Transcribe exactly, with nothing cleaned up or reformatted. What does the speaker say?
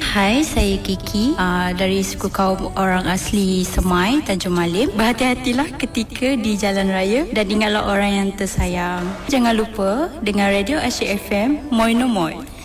Hai, saya Kiki uh, dari suku kaum orang asli Semai, Tanjung Malim. Berhati-hatilah ketika di jalan raya dan ingatlah orang yang tersayang. Jangan lupa dengar radio Asyik F M, Moi No Moi.